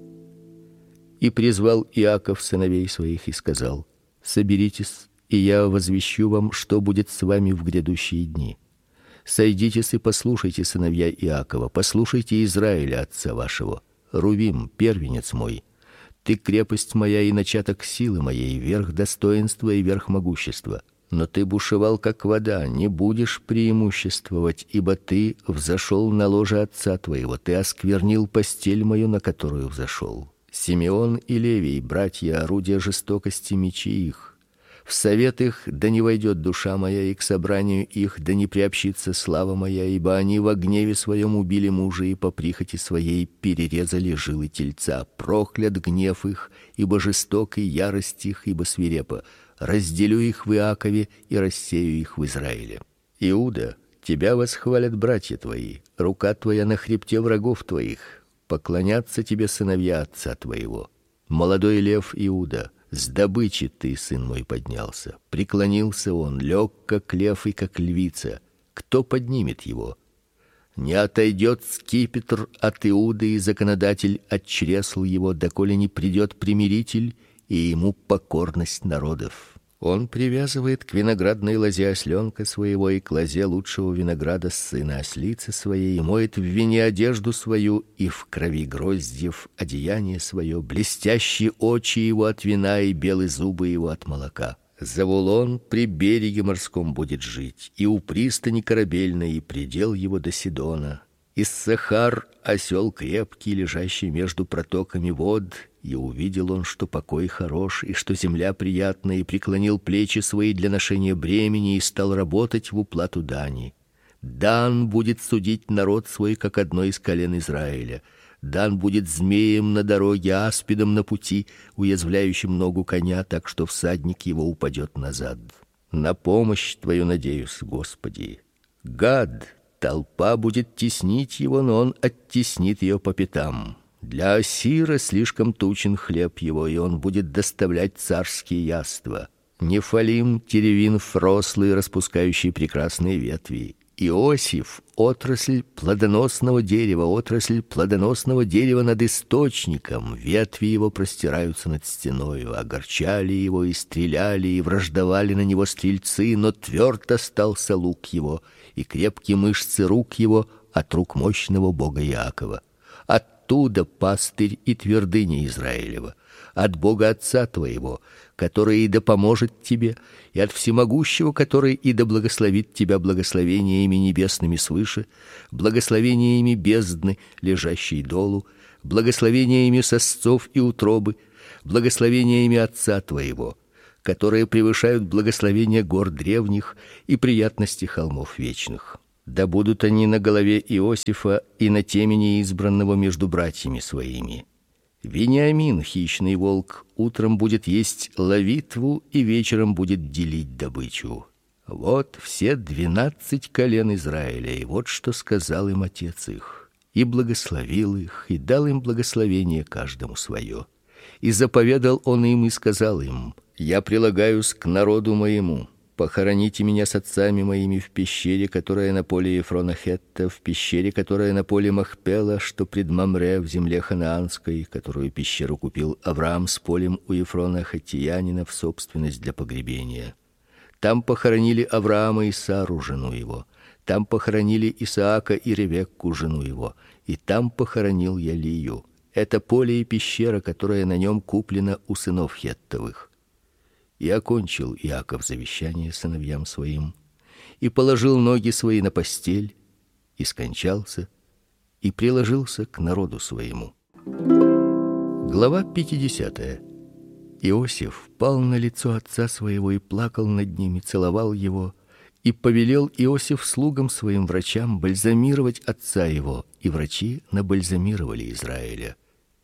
И призвал Иаков сыновей своих и сказал: соберитесь, и я возвещу вам, что будет с вами в грядущие дни. Сойдитесь и послушайте, сыновья Иакова, послушайте Израиля отца вашего. Рувим, первенец мой, ты крепость моя и начаток силы моей, верх достоинства и верх могущества. Но ты бушевал как вода, не будешь преимуществовать, ибо ты взошел на ложе отца твоего, ты осквернил постель мою, на которую взошел. Симеон и Левий, братья, орудия жестокости, мечи их. В совет их да не войдет душа моя, и к собранию их да не приобщится слава моя, ибо они во гневе своем убили мужа и по прихоти своей перерезали жилы тельца. Проклят гнев их, ибо жесток, и ярость их, ибо свирепа. Разделю их в Иакове и рассею их в Израиле. Иуда, тебя восхвалят братья твои, рука твоя на хребте врагов твоих. Поклонятся тебе сыновья отца твоего. Молодой лев Иуда, с добычи ты, сын мой, поднялся. Преклонился он, лег как лев и как львица. Кто поднимет его? Не отойдет скипетр от Иуды, и законодатель от чресл его, доколе не придет примиритель, и ему покорность народов. Он привязывает к виноградной лозе осленка своего и к лозе лучшего винограда сына ослицы своей, и моет в вине одежду свою, и в крови гроздьев одеяние свое, блестящие очи его от вина и белые зубы его от молока. Завулон при береге морском будет жить, и у пристани корабельной, и предел его до Сидона. Иссахар осел крепкий, лежащий между протоками вод. И увидел он, что покой хорош, и что земля приятна, и преклонил плечи свои для ношения бремени, и стал работать в уплату дани. Дан будет судить народ свой, как одно из колен Израиля. Дан будет змеем на дороге, аспидом на пути, уязвляющим ногу коня, так что всадник его упадет назад. На помощь твою надеюсь, Господи. Гад, толпа будет теснить его, но он оттеснит ее по пятам. Для Асира слишком тучен хлеб его, и он будет доставлять царские яства. Нефалим, теревинф рослый, распускающий прекрасные ветви. Иосиф — отрасль плодоносного дерева, отрасль плодоносного дерева над источником. Ветви его простираются над стеною. Огорчали его и стреляли, и враждовали на него стрельцы, но тверд остался лук его, и крепкие мышцы рук его от рук мощного Бога Иакова. Оттуда пастырь и твердыня Израилева, от Бога Отца твоего, который и да поможет тебе, и от всемогущего, который и да благословит тебя благословениями небесными свыше, благословениями бездны, лежащей долу, благословениями сосцов и утробы, благословениями отца твоего, которые превышают благословения гор древних и приятности холмов вечных. Да будут они на голове Иосифа и на темени избранного между братьями своими. Вениамин, хищный волк, утром будет есть ловитву и вечером будет делить добычу. Вот все двенадцать колен Израиля, и вот что сказал им отец их, и благословил их, и дал им благословение каждому свое. И заповедал он им и сказал им: я прилагаюсь к народу моему. Похороните меня с отцами моими в пещере, которая на поле Ефрона Хетта, в пещере, которая на поле Махпела, что пред Мамре в земле ханаанской, которую пещеру купил Авраам с полем у Ефрона хеттиянина в собственность для погребения. Там похоронили Авраама и Сару, жену его. Там похоронили Исаака и Ревекку, жену его. И там похоронил я Лию. Это поле и пещера, которая на нем куплена у сынов Хеттовых. И окончил Иаков завещание сыновьям своим, и положил ноги свои на постель, и скончался, и приложился к народу своему. Глава пятидесятая. Иосиф пал на лицо отца своего и плакал над ним, и целовал его, и повелел Иосиф слугам своим врачам бальзамировать отца его, и врачи набальзамировали Израиля.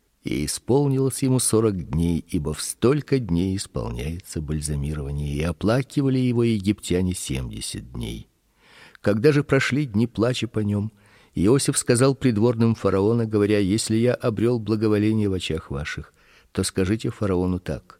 И исполнилось ему сорок дней, ибо в столько дней исполняется бальзамирование, и оплакивали его египтяне семьдесят дней. Когда же прошли дни плача по нем, Иосиф сказал придворным фараона, говоря: если я обрел благоволение в очах ваших, то скажите фараону так: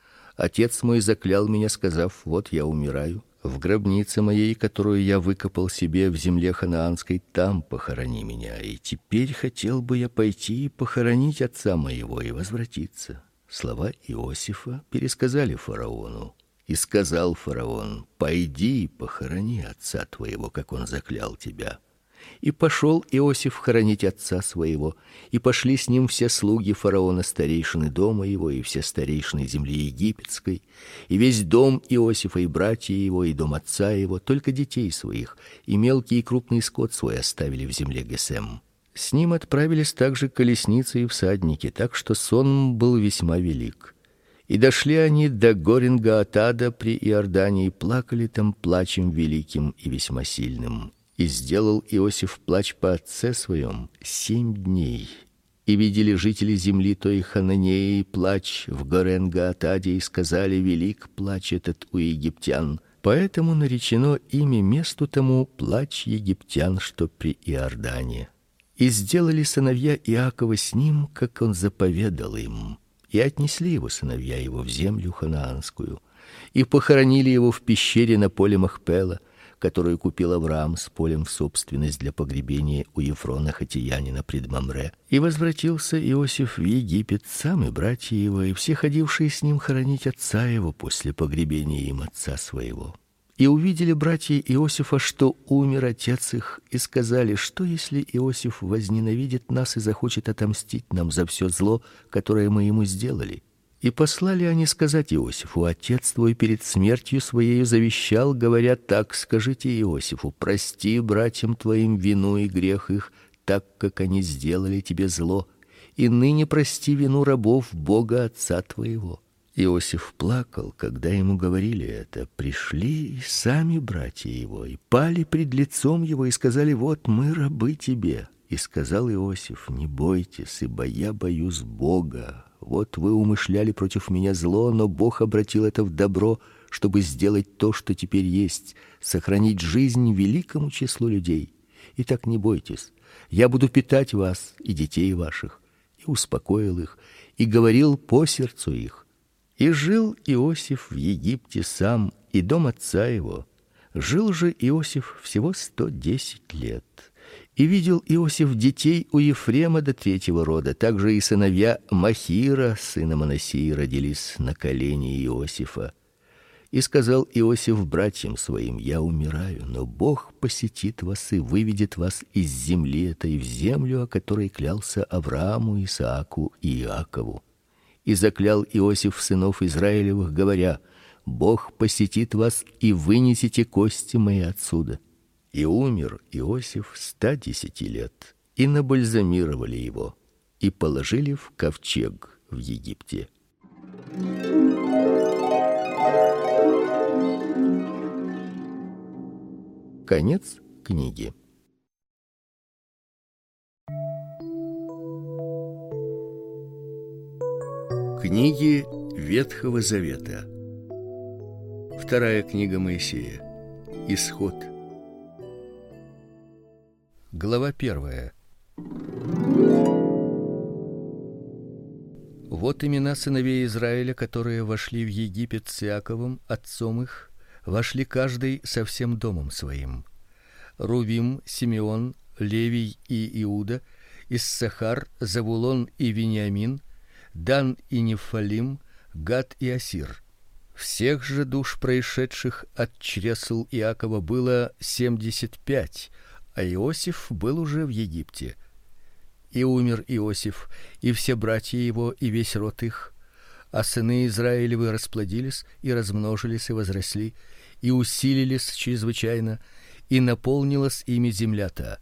отец мой заклял меня, сказав: вот я умираю, в гробнице моей, которую я выкопал себе в земле ханаанской, там похорони меня. И теперь хотел бы я пойти и похоронить отца моего и возвратиться. Слова Иосифа пересказали фараону. И сказал фараон: пойди и похорони отца твоего, как он заклял тебя. И пошел Иосиф хоронить отца своего, и пошли с ним все слуги фараона, старейшины дома его, и все старейшины земли египетской, и весь дом Иосифа, и братья его, и дом отца его, только детей своих, и мелкий и крупный скот свой оставили в земле Гесем. С ним отправились также колесницы и всадники, так что сон был весьма велик. И дошли они до гор Гаатада при Иордане, и плакали там плачем великим и весьма сильным. И сделал Иосиф плач по отце своем семь дней. И видели жители земли той Хананеи плач в горе Гаатаде, и сказали: велик плач этот у египтян. Поэтому наречено имя месту тому плач египтян, что при Иордане. И сделали сыновья Иакова с ним, как он заповедал им, и отнесли его сыновья его в землю ханаанскую, и похоронили его в пещере на поле Махпела, которую купил Авраам с полем в собственность для погребения у Ефрона хеттиянина пред Мамре. И возвратился Иосиф в Египет, сам и братья его, и все ходившие с ним хоронить отца его после погребения им отца своего. И увидели братья Иосифа, что умер отец их, и сказали: что если Иосиф возненавидит нас и захочет отомстить нам за все зло, которое мы ему сделали? И послали они сказать Иосифу: отец твой перед смертью своей завещал, говоря так: скажите Иосифу: прости братьям твоим вину и грех их, так как они сделали тебе зло, и ныне прости вину рабов Бога отца твоего. Иосиф плакал, когда ему говорили это. Пришли и сами братья его, и пали пред лицом его, и сказали: вот мы рабы тебе. И сказал Иосиф: не бойтесь, ибо я боюсь Бога. Вот вы умышляли против меня зло, но Бог обратил это в добро, чтобы сделать то, что теперь есть, сохранить жизнь великому числу людей. Итак, не бойтесь, я буду питать вас и детей ваших. И успокоил их, и говорил по сердцу их. И жил Иосиф в Египте сам, и дом отца его. Жил же Иосиф всего сто десять лет. И видел Иосиф детей у Ефрема до третьего рода, также и сыновья Махира, сына Манассии, родились на колене Иосифа. И сказал Иосиф братьям своим: я умираю, но Бог посетит вас и выведет вас из земли этой в землю, о которой клялся Аврааму, Исааку и Иакову. И заклял Иосиф сынов Израилевых, говоря: Бог посетит вас и вынесете кости мои отсюда. И умер Иосиф ста десяти лет, и набальзамировали его. и положили в ковчег в Египте. Конец книги. Книги Ветхого Завета. Вторая книга Моисея. Исход. Глава первая. Вот имена сыновей Израиля, которые вошли в Египет с Иаковом, отцом их, вошли каждый со всем домом своим: Рувим, Симеон, Левий и Иуда, Иссахар, Завулон и Вениамин, Дан и Нефалим, Гад и Асир. Всех же душ, происшедших от чресл Иакова, было семьдесят пять, а Иосиф был уже в Египте. И умер Иосиф, и все братья его, и весь род их, а сыны Израилевы расплодились и размножились и возросли, и усилились чрезвычайно, и наполнилась ими земля-то.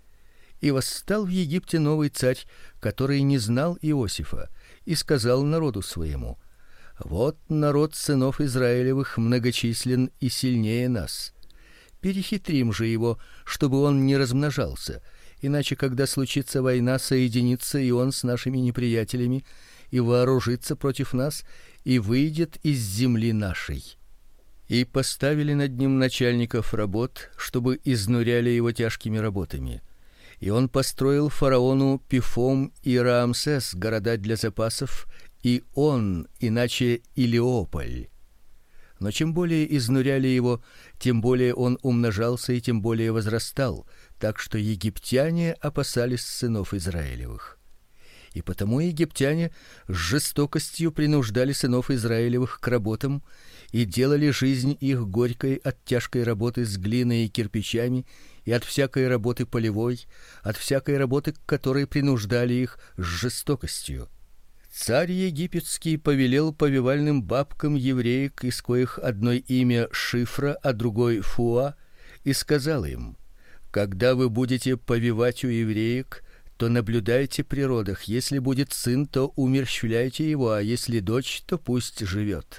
И восстал в Египте новый царь, который не знал Иосифа, и сказал народу своему: вот народ сынов Израилевых многочислен и сильнее нас. Перехитрим же его, чтобы он не размножался, иначе, когда случится война, соединится и он с нашими неприятелями и вооружится против нас и выйдет из земли нашей. И поставили над ним начальников работ, чтобы изнуряли его тяжкими работами. И он построил фараону Пифом и Раамсес города для запасов, и Он, иначе Илиополь. Но чем более изнуряли его, тем более он умножался и тем более возрастал, так что египтяне опасались сынов Израилевых. И потому египтяне с жестокостью принуждали сынов Израилевых к работам и делали жизнь их горькой от тяжкой работы с глиной и кирпичами, и от всякой работы полевой, от всякой работы, к которой принуждали их с жестокостью. Царь египетский повелел повивальным бабкам евреек, из коих одной имя Шифра, а другой Фуа, и сказал им: когда вы будете повивать у евреек, то наблюдайте при родах. Если будет сын, то умерщвляйте его, а если дочь, то пусть живет.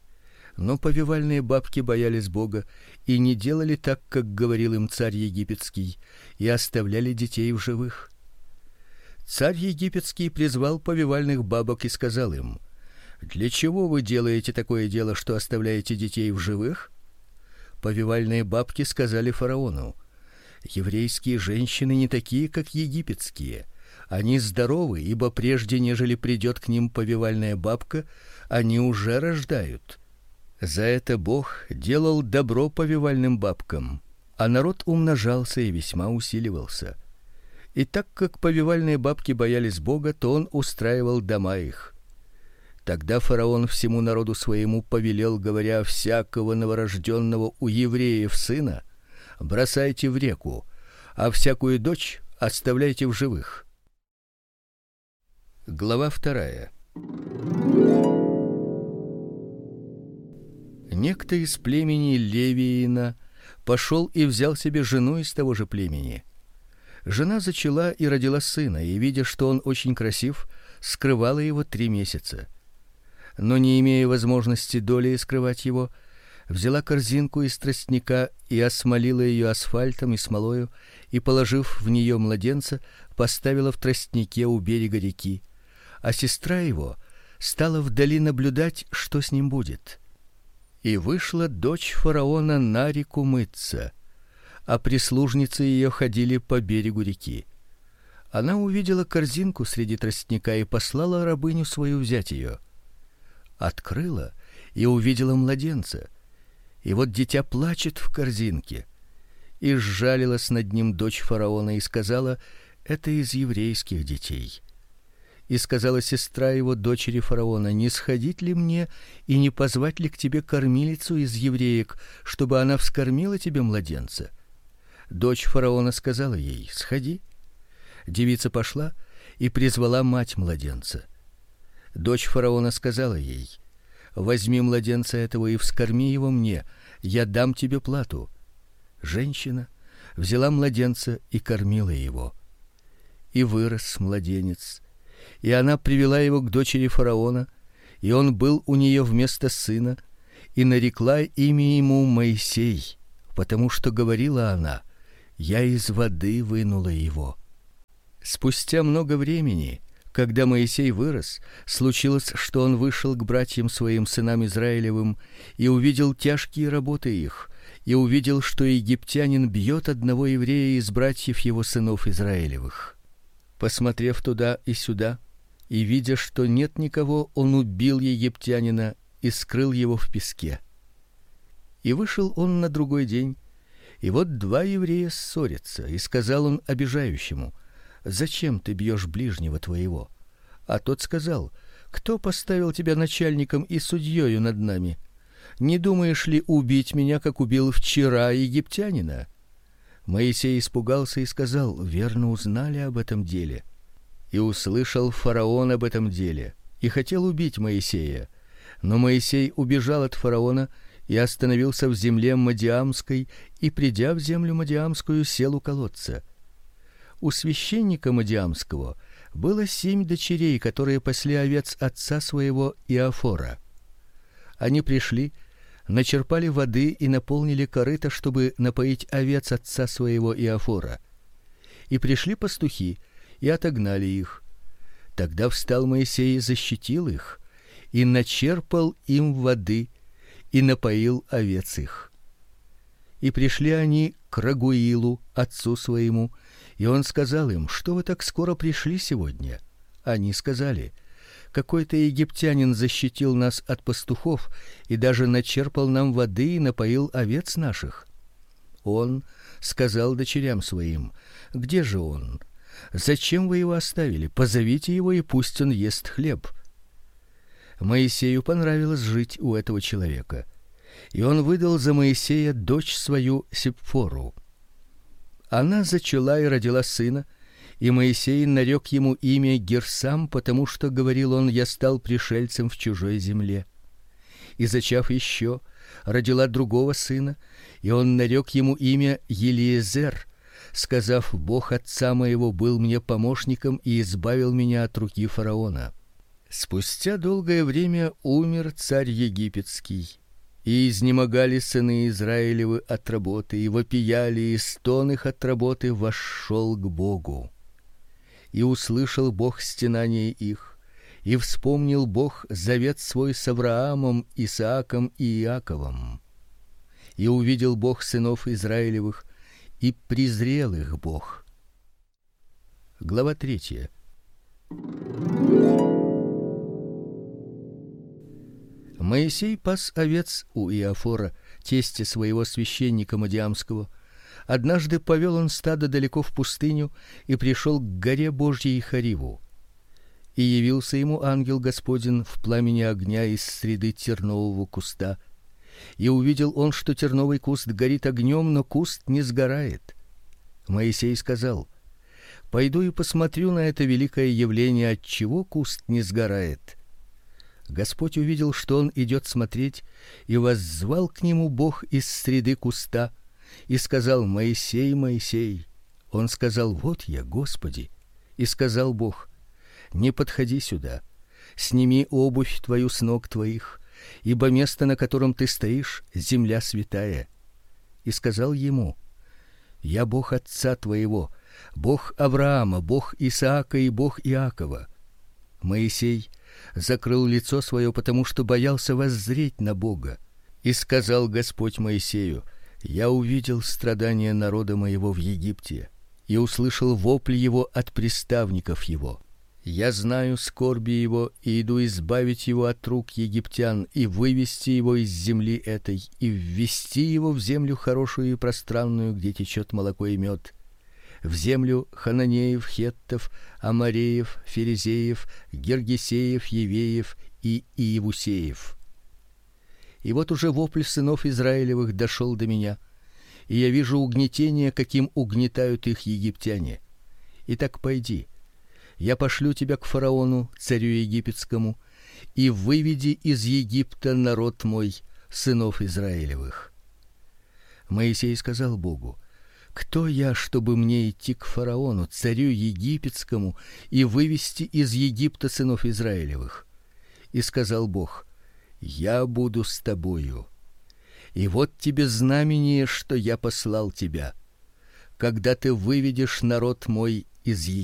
Но повивальные бабки боялись Бога и не делали так, как говорил им царь египетский, и оставляли детей в живых. Царь египетский призвал повивальных бабок и сказал им: для чего вы делаете такое дело, что оставляете детей в живых? Повивальные бабки сказали фараону: еврейские женщины не такие, как египетские. Они здоровы, ибо прежде нежели придет к ним повивальная бабка, они уже рождают. За это Бог делал добро повивальным бабкам, а народ умножался и весьма усиливался. И так как повивальные бабки боялись Бога, то он устраивал дома их. Тогда фараон всему народу своему повелел, говоря: всякого новорожденного у евреев сына бросайте в реку, а всякую дочь оставляйте в живых. Глава вторая. Некто из племени Левиина пошел и взял себе жену из того же племени. Жена зачала и родила сына, и, видя, что он очень красив, скрывала его три месяца. Но, не имея возможности доли скрывать его, взяла корзинку из тростника и осмолила ее асфальтом и смолою, и, положив в нее младенца, поставила в тростнике у берега реки, а сестра его стала вдали наблюдать, что с ним будет. И вышла дочь фараона на реку мыться, а прислужницы ее ходили по берегу реки. Она увидела корзинку среди тростника и послала рабыню свою взять ее. Открыла и увидела младенца. И вот дитя плачет в корзинке. И сжалилась над ним дочь фараона и сказала: это из еврейских детей. И сказала сестра его дочери фараона: не сходить ли мне и не позвать ли к тебе кормилицу из евреек, чтобы она вскормила тебе младенца? Дочь фараона сказала ей: сходи. Девица пошла и призвала мать младенца. Дочь фараона сказала ей: возьми младенца этого и вскорми его мне, я дам тебе плату. Женщина взяла младенца и кормила его. И вырос младенец, И она привела его к дочери фараона, и он был у нее вместо сына, и нарекла имя ему Моисей, потому что говорила она: я из воды вынула его. Спустя много времени, когда Моисей вырос, случилось, что он вышел к братьям своим, сынам Израилевым, и увидел тяжкие работы их, и увидел, что египтянин бьет одного еврея из братьев его, сынов Израилевых. Посмотрев туда и сюда, и видя, что нет никого, он убил египтянина и скрыл его в песке. И вышел он на другой день, и вот два еврея ссорятся, и сказал он обижающему: зачем ты бьешь ближнего твоего? А тот сказал: кто поставил тебя начальником и судьёю над нами? Не думаешь ли убить меня, как убил вчера египтянина? Моисей испугался и сказал: верно узнали об этом деле. И услышал фараон об этом деле, и хотел убить Моисея. Но Моисей убежал от фараона и остановился в земле Мадиамской, и, придя в землю Мадиамскую, сел у колодца. У священника Мадиамского было семь дочерей, которые пасли овец отца своего Иофора. Они пришли, начерпали воды и наполнили корыто, чтобы напоить овец отца своего Иофора. И пришли пастухи и отогнали их. Тогда встал Моисей и защитил их, и начерпал им воды и напоил овец их. И пришли они к Рагуилу, отцу своему, и он сказал им: что вы так скоро пришли сегодня? Они сказали: какой-то египтянин защитил нас от пастухов и даже начерпал нам воды и напоил овец наших. Он сказал дочерям своим: где же он? Зачем вы его оставили? Позовите его, и пусть он ест хлеб. Моисею понравилось жить у этого человека, и он выдал за Моисея дочь свою Сипфору. Она зачала и родила сына, и Моисей нарек ему имя Герсам, потому что, говорил он, я стал пришельцем в чужой земле. И зачав еще, родила другого сына, и он нарек ему имя Елиезер, сказав: Бог отца моего был мне помощником и избавил меня от руки фараона. Спустя долгое время умер царь египетский, и изнемогали сыны Израилевы от работы, и вопияли, и стон их от работы вошел к Богу. И услышал Бог стенание их, и вспомнил Бог завет свой с Авраамом, Исааком и Иаковом. И увидел Бог сынов Израилевых, и презрел их Бог. Глава третья. Моисей пас овец у Иофора, тестя своего священника Мадиамского. Однажды повел он стадо далеко в пустыню и пришел к горе Божьей Хориву. И явился ему ангел Господень в пламени огня из среды тернового куста. И увидел он, что терновый куст горит огнем, но куст не сгорает. Моисей сказал: пойду и посмотрю на это великое явление, отчего куст не сгорает. Господь увидел, что он идет смотреть, и воззвал к нему Бог из среды куста и сказал: Моисей, Моисей. Он сказал: вот я, Господи. И сказал Бог: не подходи сюда. Сними обувь твою с ног твоих, ибо место, на котором ты стоишь, земля святая. И сказал ему: я Бог отца твоего, Бог Авраама, Бог Исаака и Бог Иакова. Моисей закрыл лицо свое, потому что боялся воззреть на Бога. И сказал Господь Моисею: я увидел страдания народа моего в Египте и услышал вопль его от приставников его. Я знаю скорби его и иду избавить его от рук египтян и вывести его из земли этой и ввести его в землю хорошую и пространную, где течет молоко и мед, в землю хананеев, хеттов, амореев, ферезеев, гиргесеев, евеев и иевусеев. И вот уже вопль сынов Израилевых дошел до меня, и я вижу угнетение, каким угнетают их египтяне. Итак, пойди, я пошлю тебя к фараону, царю египетскому, и выведи из Египта народ мой, сынов Израилевых. Моисей сказал Богу: кто я, чтобы мне идти к фараону, царю египетскому, и вывести из Египта сынов Израилевых? И сказал Бог: я буду с тобою. И вот тебе знамение, что я послал тебя. Когда ты выведешь народ мой из